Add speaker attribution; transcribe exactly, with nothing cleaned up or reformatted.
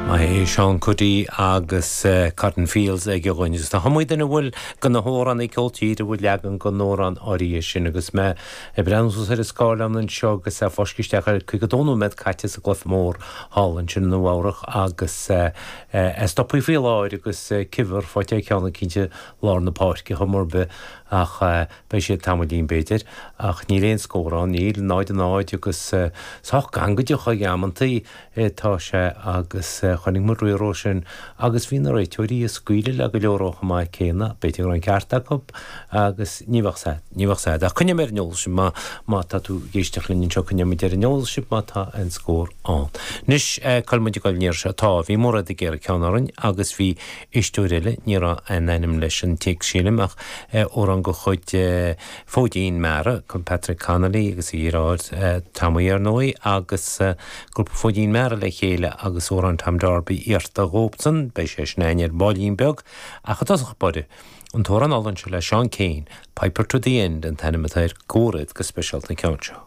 Speaker 1: Mae Sean Cuddy agus uh, Cotton Fields ag gyrwynys. Na hymwyd yn y wyl gyda horan ei coltid y wyl ag yn gynoran ori eisiau agus me e brensws ar ysgol am yn sio gys a ffosgistach ar cwygydonw med catis y glyff môr hal yn sy'n nwawrach agus uh, uh, estopwy ffil oer agus uh, cyfer ffotio cian yn cyntio lor na port gy hymwr by ach uh, be eisiau tamwydyn beidir ach ni lein sgoran ni naid yn oed agus uh, soch gangydioch o iamantau uh, ta se agus uh, chanig mor rwy rosyn agus fi'n roi teori ysgwylil ag ylwroch yma cena beth yw'n cartagwb agus nifach sad nifach sad a cynnyam er nolsyn ma ma ta tu geistach lyn sio cynnyam er nolsyn ma ta yn sgwr on nish uh, calmwyd i gael nir sio ta fi mor adig er cianarin agus fi istwyrili nira yn ennym leis yn tig sílim ach uh, oran gochwyd uh, ffodin mara con Patrick Connolly agus i rod uh, tamwy ar noi agus uh, grŵp ffodin mara le chéile agus oran tam darby iarta gópsan bei sé sneir bolín beg a chatasach bode an toran allan se le Sean Kane Piper to the End an tanimatair górid go special na country.